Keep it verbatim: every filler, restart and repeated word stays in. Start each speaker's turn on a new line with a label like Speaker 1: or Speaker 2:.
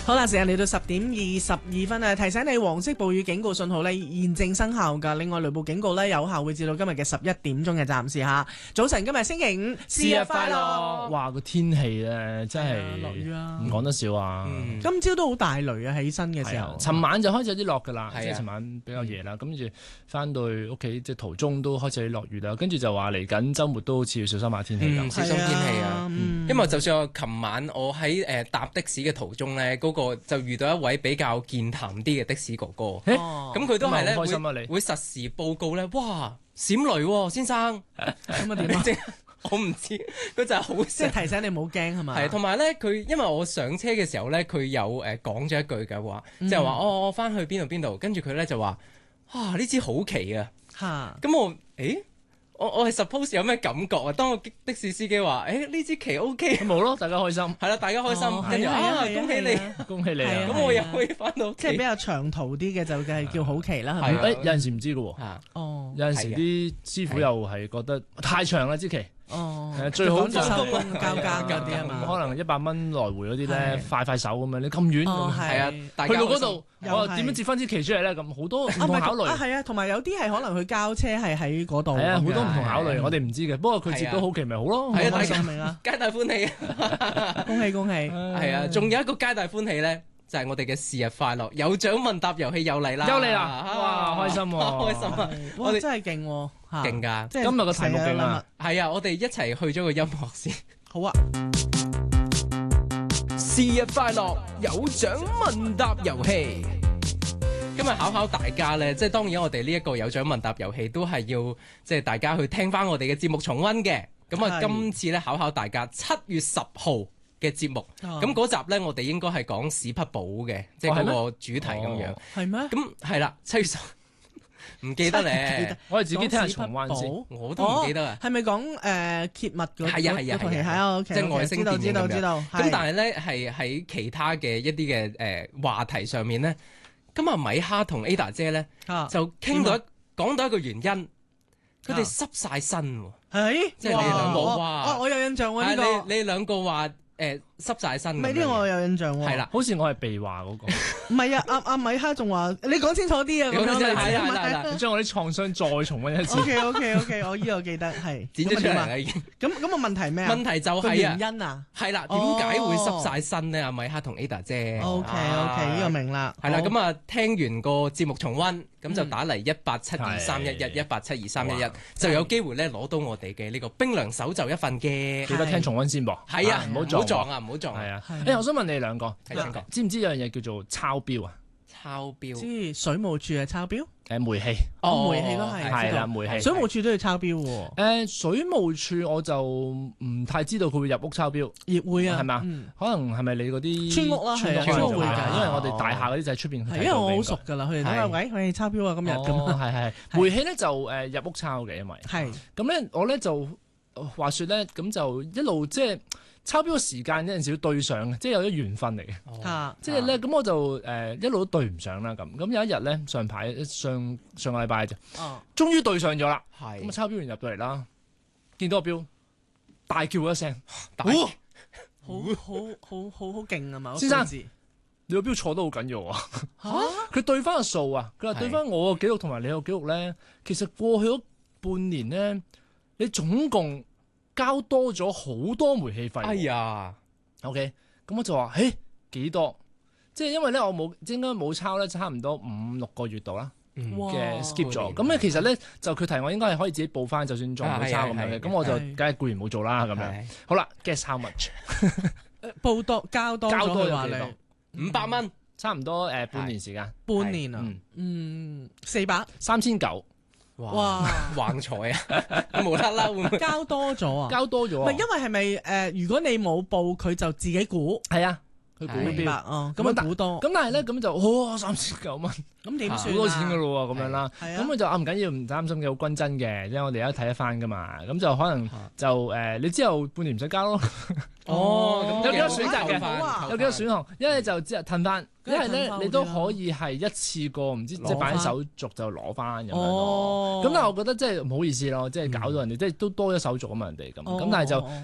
Speaker 1: 好啦，時間嚟到十點二十二分啊！提醒你，黃色暴雨警告信號呢現正生效㗎。另外，雷暴警告呢有效會至到今日嘅十一點鐘嘅暫時嚇。早晨，今日星期五，節日快樂！
Speaker 2: 哇，個天氣咧真係
Speaker 1: 落雨啊，
Speaker 2: 唔講得少啊！
Speaker 1: 嗯、今朝都好大雷啊，起身嘅時候。
Speaker 2: 尋晚就開始有啲落㗎啦，即係尋晚比較夜啦。
Speaker 1: 嗯、
Speaker 2: 跟住翻到屋企即係途中都開始有啲落雨啦。跟住就話嚟緊週末都好似要小心下天氣咁、
Speaker 3: 嗯，小心天氣啊！
Speaker 1: 嗯、
Speaker 3: 因為就算我琴晚我喺誒、呃、搭的士嘅途中咧，嗰、那個就遇到一位比較健談啲嘅的，的士哥哥，咁佢、欸、都係咧會會實時報告咧，哇閃雷喎、啊，先生
Speaker 1: 咁啊點啊？
Speaker 3: 我唔知，佢就係好
Speaker 1: 即係提醒你冇驚係嘛？
Speaker 3: 係同埋咧，佢因為我上車嘅時候咧，佢有誒講咗一句嘅話，即係話哦，我翻去邊度邊度，跟住佢咧就話啊呢支好奇啊，咁我誒。我我係 suppose 有咩感覺啊？當個的士司機話：誒呢支旗 OK，
Speaker 2: 冇咯，大家開心。
Speaker 3: 係啦，大家開心，跟住啊，恭喜你，
Speaker 2: 恭喜你啊！
Speaker 3: 咁我又可以翻到，
Speaker 1: 即係比較長途啲嘅就係叫好奇啦，係咪？
Speaker 2: 誒有陣時唔知嘅喎，
Speaker 1: 哦，
Speaker 2: 有陣時啲師傅又係覺得太長啦支旗。
Speaker 1: 哦，
Speaker 2: 最好
Speaker 1: 就收工交更嗰啲啊嘛，
Speaker 2: 可能一百蚊來回嗰啲咧，快快手咁樣，你咁遠，
Speaker 3: 係啊，
Speaker 2: 去到嗰度，我點樣接翻支旗出嚟咧？咁好多唔同考慮
Speaker 1: 啊，係啊，同埋有啲係可能佢交車係喺嗰度，
Speaker 2: 係啊，好多唔同考慮，我哋唔知嘅。不過佢接到好奇咪好咯，
Speaker 3: 係啊，
Speaker 1: 開心明啦，
Speaker 3: 皆大歡喜啊！
Speaker 1: 恭喜恭喜，
Speaker 3: 係啊，仲有一個皆大歡喜咧。就係我哋嘅是日快樂有獎問答遊戲又嚟啦！
Speaker 2: 又嚟啦！哇，開心喎！
Speaker 3: 開心啊！
Speaker 1: 我哋真係勁喎，
Speaker 3: 勁㗎！
Speaker 1: 今
Speaker 2: 日個題目勁啊！
Speaker 3: 係啊，我哋一齊去咗個音樂先。
Speaker 1: 好啊！
Speaker 3: 是日快樂有獎問答遊戲，今日考考大家咧，即係當然我哋呢一個有獎問答遊戲都係要即係大家去聽翻我哋嘅節目重溫嘅。咁啊，今次咧考考大家七月十號嘅節目，咁嗰、哦、集咧，我哋應該係講史匹堡嘅，即係嗰個主題咁樣。
Speaker 1: 係咩？
Speaker 3: 咁係啦，七月十唔記得咧，
Speaker 2: 我哋自己聽下重溫先，
Speaker 3: 我都唔記得啊。
Speaker 1: 係咪講誒揭密嗰嗰
Speaker 3: 係啊係啊係啊，
Speaker 1: 即
Speaker 3: 係外星電影咁樣。
Speaker 1: 知道知道。
Speaker 3: 咁但係咧係喺其他嘅一啲嘅誒話題上面咧，咁啊米哈同 Ada 姐咧、啊、就傾到一講、啊、到一個原因，佢哋濕晒身喎。
Speaker 1: 係，
Speaker 3: 即係你哋兩個
Speaker 1: 哇！我有印象喎呢個。
Speaker 3: 你你兩個話。誒濕晒身，
Speaker 1: 唔係呢個我有印象喎。
Speaker 3: 係啦，
Speaker 2: 好似我係被話嗰個。
Speaker 1: 唔係啊，阿阿米哈仲話你講清楚啲啊。
Speaker 3: 咁樣係
Speaker 1: 係
Speaker 3: 係係，
Speaker 2: 你將我啲創傷再重溫一次。
Speaker 1: O K O K O K， 我依個記得係。
Speaker 3: 剪咗出嚟啦已經。咁
Speaker 1: 咁個問題咩啊？
Speaker 3: 問題就係啊，
Speaker 1: 原因啊，
Speaker 3: 係啦，點解會濕晒身咧？阿米哈同 Ada 姐。
Speaker 1: O K O K，呢個明啦。
Speaker 3: 係啦，咁啊聽完個節目重溫，咁就打嚟一八七二三一一一八七二三一一，就有機會咧攞到我哋嘅呢個冰涼手就一份嘅。
Speaker 2: 記得聽重溫先噃。
Speaker 3: 係啊，
Speaker 2: 唔好
Speaker 3: 撞啊，唔好撞。
Speaker 2: 係啊，誒，我想問你哋兩個，知唔知有樣嘢叫做抄標啊？
Speaker 3: 抄標，
Speaker 1: 知水務署係抄標？
Speaker 2: 誒，煤氣，
Speaker 1: 哦，煤氣都係，
Speaker 2: 係啦，煤氣。
Speaker 1: 水務署都要抄標喎。
Speaker 2: 誒，水務署我就唔太知道佢會入屋抄標，
Speaker 1: 亦會啊，
Speaker 2: 係咪啊？可能係咪你嗰啲
Speaker 1: 村屋啦，係啊，
Speaker 2: 村屋會
Speaker 1: 㗎，
Speaker 2: 因為我哋大廈嗰啲就喺出邊。
Speaker 1: 係因為我好熟㗎啦，佢哋都話喂，佢哋抄標啊，今日咁。
Speaker 2: 係係，煤氣咧就誒入屋抄嘅，因為
Speaker 1: 係咁
Speaker 2: 咧，我咧就話説咧，咁就一路即係。抄標嘅時間有陣時要對上嘅，即係有啲緣分嚟嘅。哦、即係咧，咁我就誒、呃、一路都對唔上啦。咁咁有一日咧，上排上上個禮拜啫，哦、終於對上咗啦。係咁啊，抄標員入到嚟啦，見到個標，大叫一聲，大叫
Speaker 1: 好好好好好勁啊嘛！
Speaker 2: 先生，你個標錯得好緊要啊！嚇，佢對翻個數啊，佢話對翻我個記錄同埋你個記錄咧，其實過去嗰半年咧，你總共交多咗好多煤氣費。
Speaker 3: 哎呀
Speaker 2: ，OK， 咁我就話，誒幾多？即係因為咧，我冇應該冇抄咧，差唔多五六個月度啦嘅 skip 咗。咁咧其實咧就佢提我應該係可以自己報翻，就算再冇抄咁樣嘅。咁我就梗係固然冇做啦咁樣。好啦 ，guess how much？
Speaker 1: 報多交多
Speaker 2: 交多
Speaker 1: 咗
Speaker 2: 幾多？
Speaker 3: 五百蚊，
Speaker 2: 差唔多誒半年時間。
Speaker 1: 半年啊，嗯，四百
Speaker 2: 三千九。
Speaker 3: 哇！橫財啊，無啦啦會唔會
Speaker 1: 交多咗啊？
Speaker 2: 交多咗啊？
Speaker 1: 唔係因為係咪誒？如果你冇報，佢就自己估。
Speaker 2: 係啊，佢估
Speaker 1: 明白哦。咁樣估多。
Speaker 2: 咁但係咧，咁就哇三千九蚊，
Speaker 1: 咁點算？
Speaker 2: 好多錢噶咯喎，咁樣啦。
Speaker 1: 係啊。
Speaker 2: 咁佢就啊唔緊要，唔擔心嘅，好均真嘅，因為我哋而家睇得翻噶嘛。咁就可能就誒，你之後半年唔使交咯。
Speaker 3: 哦，
Speaker 2: 有幾多選擇嘅？有幾多選項？一係就之後褪翻。因為咧，你都可以係一次過，唔知即係辦手續就攞翻咁樣咯。咁但係我覺得即係唔好意思咯，即係搞到人哋即係都多咗手續啊嘛，人哋咁。咁但係就